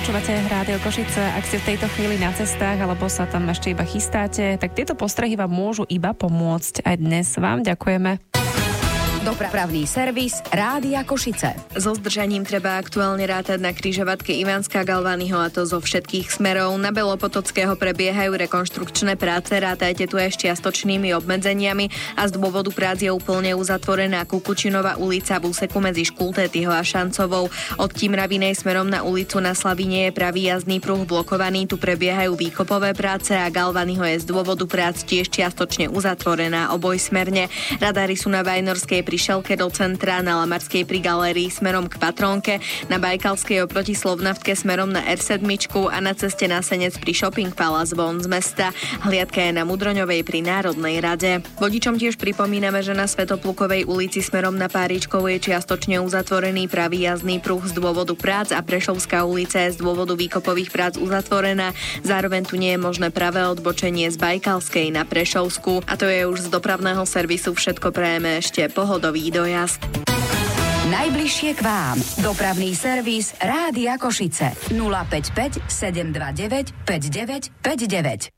Počúvate Rádio Košice. Ak ste v tejto chvíli na cestách alebo sa tam ešte iba chystáte, tak tieto postrehy vám môžu iba pomôcť. Aj dnes vám ďakujeme. Dopravný servis Rádia Košice. So zdržaním treba aktuálne rátať na križovatke Ivanská Galványho, a to zo všetkých smerov. Na Belopotockého prebiehajú rekonštrukčné práce, rátajte tu aj s čiastočnými obmedzeniami a z dôvodu prác je úplne uzatvorená Kukučinová ulica v úseku medzi Škultétyho a Šancovou. Od Timravinej smerom na ulicu na Slavíne je pravý jazdný pruh blokovaný, tu prebiehajú výkopové práce a Galványho je z dôvodu prác tiež čiastočne uzatvorená obojsmerne. Radári sú na Vajnorskej pri Šelke do centra, na Lamarskej pri galérii smerom k Patrónke, na Bajkalskej oproti Slovnaftke smerom na R7 a na ceste na Senec pri Shopping Palace von z mesta. Hliadka je na Mudroňovej pri Národnej rade. Vodičom tiež pripomíname, že na Svätoplukovej ulici smerom na Páričkovú je čiastočne uzatvorený pravý jazdný pruh z dôvodu prác a Prešovská ulica je z dôvodu výkopových prác uzatvorená. Zároveň tu nie je možné pravé odbočenie z Bajkalskej na Prešovskú. A to je už z dopravného servisu všetko, prajeme ešte pohodový dojazd. Najbližšie k vám. Dopravný servis Rádia Košice. 055 729 5959.